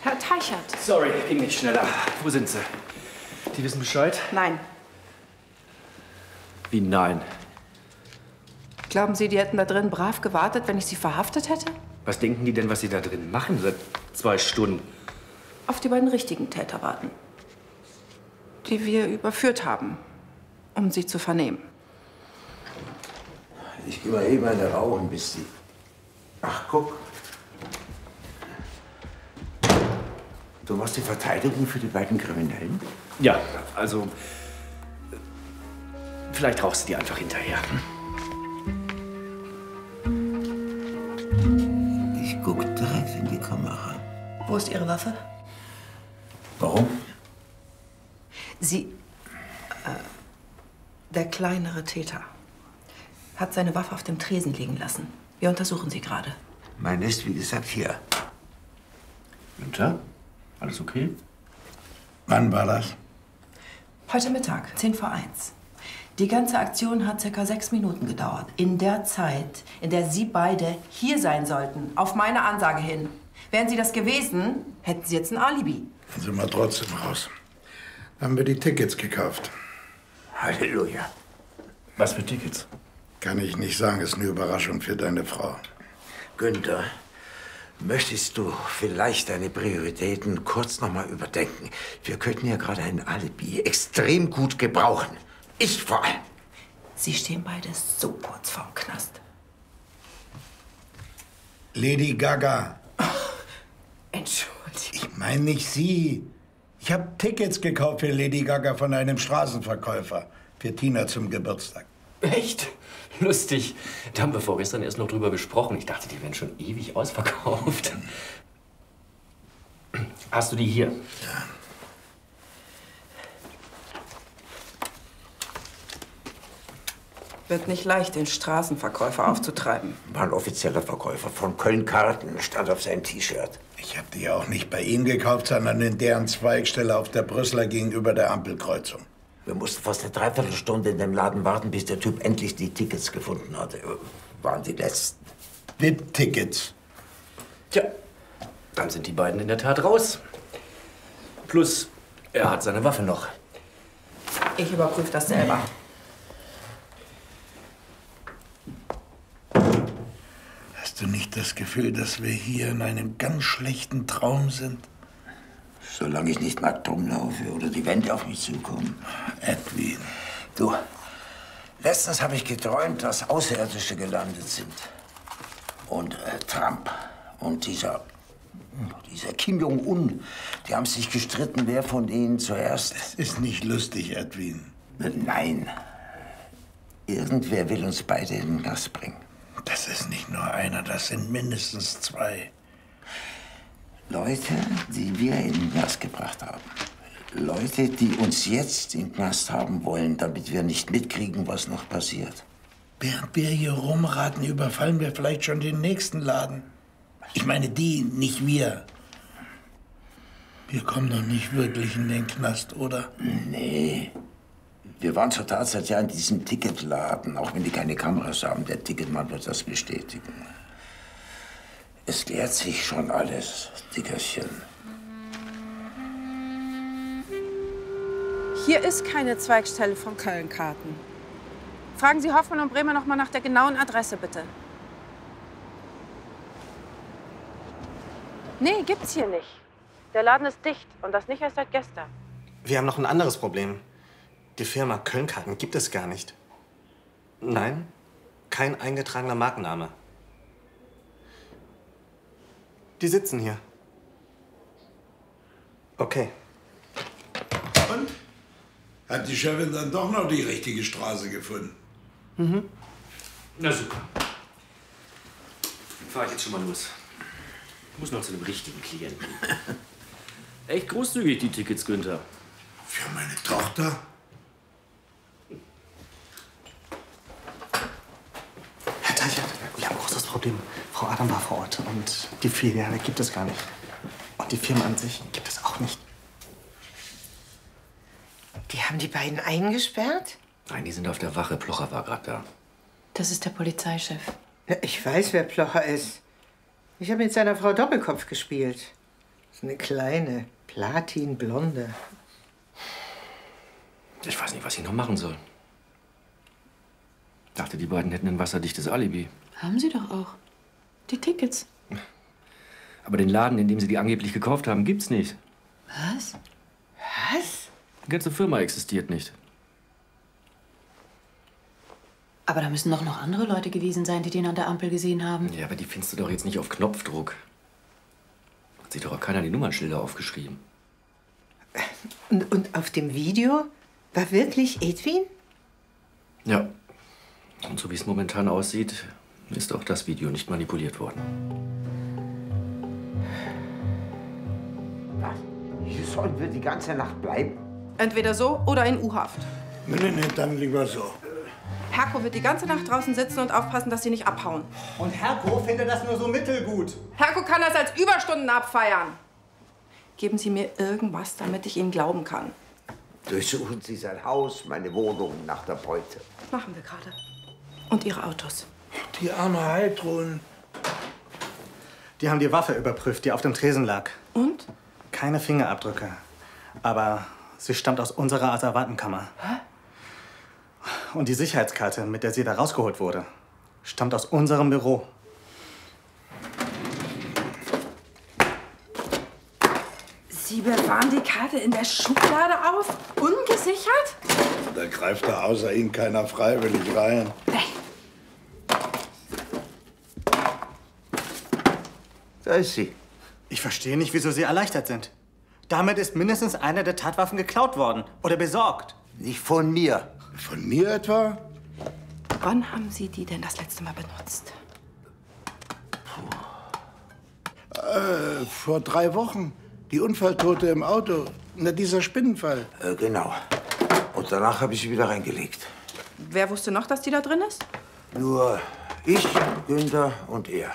Herr Teichert. Sorry, ging nicht schneller. Wo sind Sie? Die wissen Bescheid? Nein. Wie nein? Glauben Sie, die hätten da drin brav gewartet, wenn ich sie verhaftet hätte? Was denken die denn, was Sie da drin machen seit 2 Stunden? Auf die beiden richtigen Täter warten. Die wir überführt haben, um sie zu vernehmen. Ich gehe mal eben eine rauchen, bis sie... Ach, guck. Du machst die Verteidigung für die beiden Kriminellen? Ja, also... Vielleicht rauchst du die einfach hinterher. Ich guck direkt in die Kamera. Wo ist Ihre Waffe? Warum? Der kleinere Täter hat seine Waffe auf dem Tresen liegen lassen. Wir untersuchen sie gerade. Meine ist, wie gesagt, hier. Günther? Alles okay? Wann war das? Heute Mittag, 10 vor 1. Die ganze Aktion hat ca. 6 Minuten gedauert. In der Zeit, in der Sie beide hier sein sollten, auf meine Ansage hin. Wären Sie das gewesen, hätten Sie jetzt ein Alibi. Dann sind wir trotzdem raus. Dann haben wir die Tickets gekauft. Halleluja. Was für Tickets? Kann ich nicht sagen, ist eine Überraschung für deine Frau. Günther, möchtest du vielleicht deine Prioritäten kurz noch mal überdenken? Wir könnten ja gerade ein Alibi extrem gut gebrauchen. Ich vor allem. Sie stehen beide so kurz vorm Knast. Lady Gaga. Entschuldigung. Ich meine nicht Sie. Ich habe Tickets gekauft für Lady Gaga von einem Straßenverkäufer. Für Tina zum Geburtstag. Echt? Lustig. Da haben wir vorgestern erst noch drüber gesprochen. Ich dachte, die wären schon ewig ausverkauft. Hast du die hier? Ja. Wird nicht leicht, den Straßenverkäufer aufzutreiben. War ein offizieller Verkäufer von Köln-Karten, stand auf seinem T-Shirt. Ich habe die ja auch nicht bei Ihnen gekauft, sondern in deren Zweigstelle auf der Brüsseler gegenüber der Ampelkreuzung. Wir mussten fast eine Dreiviertelstunde in dem Laden warten, bis der Typ endlich die Tickets gefunden hatte. Waren die letzten. VIP-Tickets. Tja, dann sind die beiden in der Tat raus. Plus, er hat seine Waffe noch. Ich überprüfe das selber. Hast du nicht das Gefühl, dass wir hier in einem ganz schlechten Traum sind? Solange ich nicht nackt rumlaufe oder die Wände auf mich zukommen. Edwin. Du, letztens habe ich geträumt, dass Außerirdische gelandet sind. Und Trump und dieser Kim Jong-un, die haben sich gestritten, wer von ihnen zuerst... Es ist nicht lustig, Edwin. Nein. Irgendwer will uns beide in den Knast bringen. Das ist nicht nur einer, das sind mindestens 2. Leute, die wir in den Knast gebracht haben. Leute, die uns jetzt in den Knast haben wollen, damit wir nicht mitkriegen, was noch passiert. Während wir hier rumraten, überfallen wir vielleicht schon den nächsten Laden. Ich meine die, nicht wir. Wir kommen doch nicht wirklich in den Knast, oder? Nee. Wir waren zur Tatzeit ja in diesem Ticketladen, auch wenn die keine Kameras haben. Der Ticketmann wird das bestätigen. Es klärt sich schon alles, Dickerchen. Hier ist keine Zweigstelle von Köln-Karten. Fragen Sie Hoffmann und Bremer noch mal nach der genauen Adresse, bitte. Nee, gibt's hier nicht. Der Laden ist dicht und das nicht erst seit gestern. Wir haben noch ein anderes Problem. Die Firma Köln-Karten gibt es gar nicht. Nein, kein eingetragener Markenname. Die sitzen hier. Okay. Und? Hat die Chefin dann doch noch die richtige Straße gefunden? Mhm. Na super. Dann fahre ich jetzt schon mal los. Ich muss noch zu einem richtigen Klienten. Echt großzügig, die Tickets, Günther. Für meine Tochter? Herr Teichert, wir haben ein großes Problem. Frau Adam war vor Ort und die Filiale gibt es gar nicht. Und die Firma an sich gibt es auch nicht. Die haben die beiden eingesperrt? Nein, die sind auf der Wache. Plocher war gerade da. Das ist der Polizeichef. Ja, ich weiß, wer Plocher ist. Ich habe mit seiner Frau Doppelkopf gespielt. Das ist eine kleine, platinblonde. Ich weiß nicht, was ich noch machen soll. Dachte, die beiden hätten ein wasserdichtes Alibi. Haben sie doch auch. Die Tickets. Aber den Laden, in dem sie die angeblich gekauft haben, gibt's nicht. Was? Was? Die ganze Firma existiert nicht. Aber da müssen doch noch andere Leute gewesen sein, die den an der Ampel gesehen haben. Ja, aber die findest du doch jetzt nicht auf Knopfdruck. Hat sich doch auch keiner die Nummernschilder aufgeschrieben. Und auf dem Video war wirklich Edwin? Ja. Und so wie es momentan aussieht, ist auch das Video nicht manipuliert worden. Was? Hier sollen wir die ganze Nacht bleiben? Entweder so oder in U-Haft. Nee, dann lieber so. Herko wird die ganze Nacht draußen sitzen und aufpassen, dass sie nicht abhauen. Und Herko findet das nur so mittelgut. Herko kann das als Überstunden abfeiern. Geben Sie mir irgendwas, damit ich Ihnen glauben kann. Durchsuchen Sie sein Haus, meine Wohnung nach der Beute. Machen wir gerade. Und Ihre Autos. Die arme Heidrun. Die haben die Waffe überprüft, die auf dem Tresen lag. Und? Keine Fingerabdrücke. Aber sie stammt aus unserer Asservatenkammer. Hä? Und die Sicherheitskarte, mit der sie da rausgeholt wurde, stammt aus unserem Büro. Sie bewahren die Karte in der Schublade auf? Ungesichert? Da greift da außer Ihnen keiner freiwillig rein. Da ist sie. Ich verstehe nicht, wieso Sie erleichtert sind. Damit ist mindestens eine der Tatwaffen geklaut worden oder besorgt. Nicht von mir. Von mir etwa? Wann haben Sie die denn das letzte Mal benutzt? Vor 3 Wochen. Die Unfalltote im Auto. Na, dieser Spinnenfall. Genau. Und danach habe ich sie wieder reingelegt. Wer wusste noch, dass die da drin ist? Nur ich, Günther und er.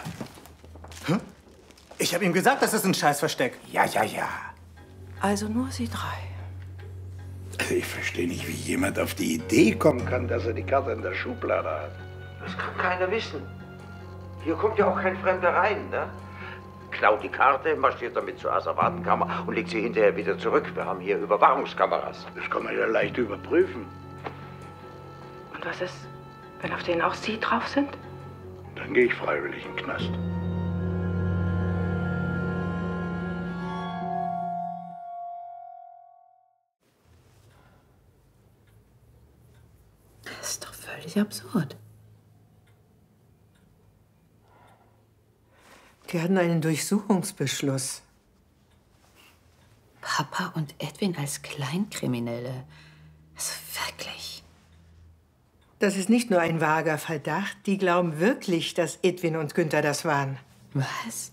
Ich habe ihm gesagt, das ist ein Scheißversteck. Ja. Also nur Sie 3. Also ich verstehe nicht, wie jemand auf die Idee kommen kann, dass er die Karte in der Schublade hat. Das kann keiner wissen. Hier kommt ja auch kein Fremder rein, ne? Klaut die Karte, marschiert damit zur Asservatenkammer und legt sie hinterher wieder zurück. Wir haben hier Überwachungskameras. Das kann man ja leicht überprüfen. Und was ist, wenn auf denen auch Sie drauf sind? Dann gehe ich freiwillig in den Knast. Das ist doch völlig absurd. Die hatten einen Durchsuchungsbeschluss. Papa und Edwin als Kleinkriminelle. Also wirklich. Das ist nicht nur ein vager Verdacht. Die glauben wirklich, dass Edwin und Günther das waren. Was?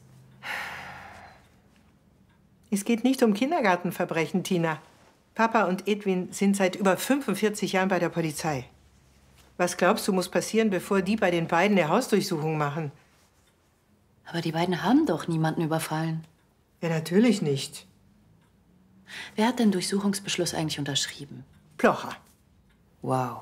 Es geht nicht um Kindergartenverbrechen, Tina. Papa und Edwin sind seit über 45 Jahren bei der Polizei. Was glaubst du, muss passieren, bevor die bei den beiden eine Hausdurchsuchung machen? Aber die beiden haben doch niemanden überfallen. Ja, natürlich nicht. Wer hat den Durchsuchungsbeschluss eigentlich unterschrieben? Plocher. Wow.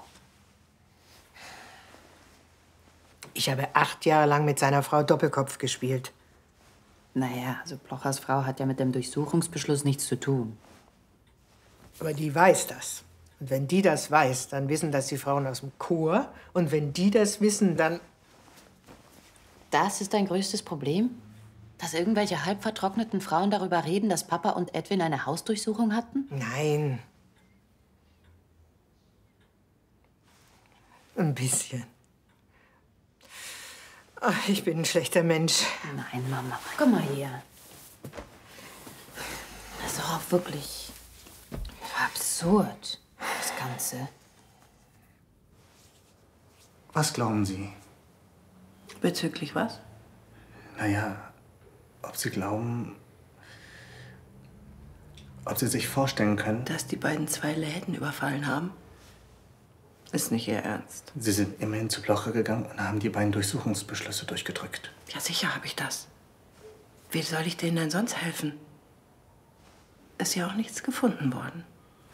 Ich habe 8 Jahre lang mit seiner Frau Doppelkopf gespielt. Naja, also Plochers Frau hat ja mit dem Durchsuchungsbeschluss nichts zu tun. Aber die weiß das. Und wenn die das weiß, dann wissen das die Frauen aus dem Chor. Und wenn die das wissen, dann... Das ist dein größtes Problem? Dass irgendwelche halb vertrockneten Frauen darüber reden, dass Papa und Edwin eine Hausdurchsuchung hatten? Nein. Ein bisschen. Ach, ich bin ein schlechter Mensch. Nein, Mama. Komm mal her. Das ist doch auch wirklich absurd, das Ganze. Was glauben Sie? Bezüglich was? Naja, ob Sie glauben, ob Sie sich vorstellen können, Dass die beiden 2 Läden überfallen haben? Ist nicht Ihr Ernst. Sie sind immerhin zu Blocher gegangen und haben die beiden Durchsuchungsbeschlüsse durchgedrückt. Ja, sicher habe ich das. Wie soll ich denen denn sonst helfen? Ist ja auch nichts gefunden worden.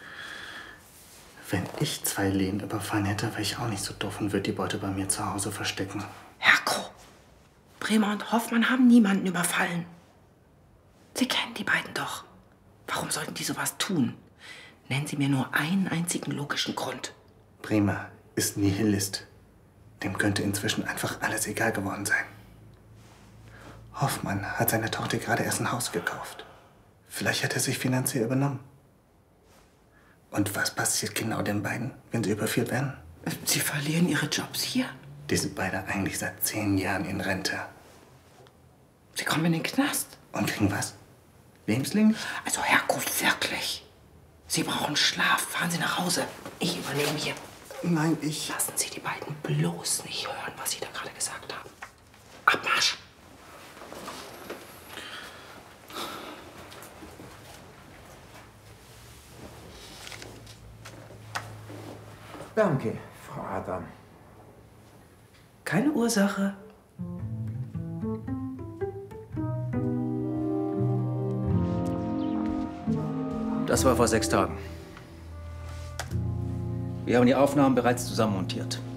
Wenn ich 2 Läden überfallen hätte, wäre ich auch nicht so doof und würde die Beute bei mir zu Hause verstecken. Herko, Bremer und Hoffmann haben niemanden überfallen. Sie kennen die beiden doch. Warum sollten die sowas tun? Nennen Sie mir nur einen einzigen logischen Grund. Bremer ist Nihilist. Dem könnte inzwischen einfach alles egal geworden sein. Hoffmann hat seiner Tochter gerade erst ein Haus gekauft. Vielleicht hat er sich finanziell übernommen. Und was passiert genau den beiden, wenn sie überführt werden? Sie verlieren ihre Jobs hier. Die sind beide eigentlich seit 10 Jahren in Rente. Sie kommen in den Knast. Und kriegen was? Lebenslänglich? Also Herrgott, wirklich. Sie brauchen Schlaf. Fahren Sie nach Hause. Ich übernehme hier. Nein, ich... Lassen Sie die beiden bloß nicht hören, was Sie da gerade gesagt haben. Abmarsch! Danke, Frau Adam. Keine Ursache. Das war vor 6 Tagen. Wir haben die Aufnahmen bereits zusammenmontiert.